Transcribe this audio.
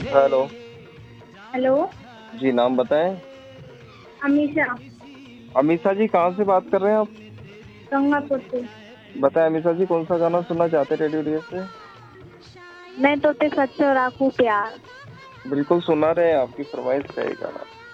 Hello. Hello. जी नाम बताएं। अमीषा। अमीषा जी कहाँ से बात कर रहे हैं आप? गंगापुर से। बताएं अमीषा जी, कौन सा गाना सुनना चाहते हैं रेडियो डीएस से? मैं तो ते सच्चो राखू प्यार। बिल्कुल सुना रहे हैं, आपकी फरमाइश का ये गाना।